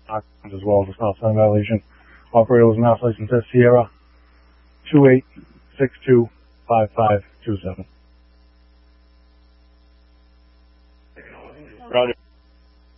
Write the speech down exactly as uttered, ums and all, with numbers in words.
as well as a stop sign violation. Operator was mass license S Sierra two eight six two five five two seven.